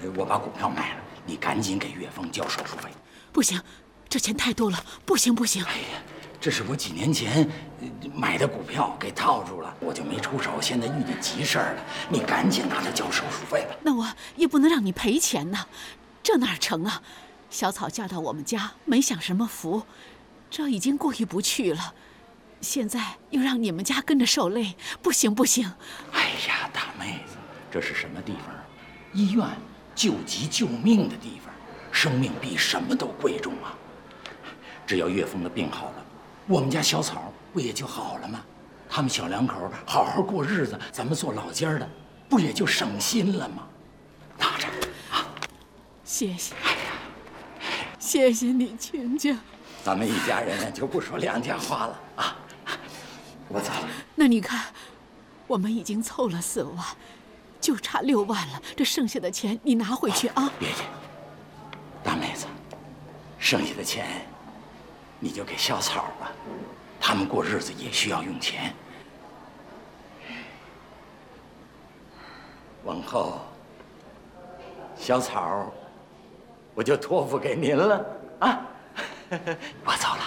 我把股票卖了，你赶紧给岳峰交手术费。 不行，这钱太多了，不行不行。 哎呀，这是我几年前买的股票，给套住了，我就没出手。现在遇见急事儿了，你赶紧拿它交手术费吧。 那我也不能让你赔钱呐，这哪成啊？小草嫁到我们家，没享什么福，这已经过意不去了。现在又让你们家跟着受累，不行不行！ 哎呀，大妹子，这是什么地方？医院，救急救命的地方，生命比什么都贵重啊！只要岳峰的病好了，我们家小草不也就好了吗？他们小两口好好过日子，咱们做老家的，不也就省心了吗？拿着啊！ 谢谢。哎呀，谢谢你，亲家。 咱们一家人就不说两家话了啊！我走了。 那你看，我们已经凑了4万，就差6万了。这剩下的钱你拿回去啊！ 别介，大妹子，剩下的钱你就给小草吧，他们过日子也需要用钱。往后，小草我就托付给您了啊！我走了。